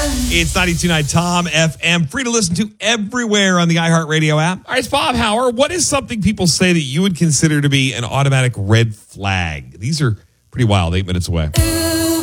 It's 92.9 Tom FM. Free to listen to everywhere on the iHeartRadio app. All right, it's Bob Hauer. What is something people say that you would consider to be an automatic red flag? These are pretty wild. 8 minutes away.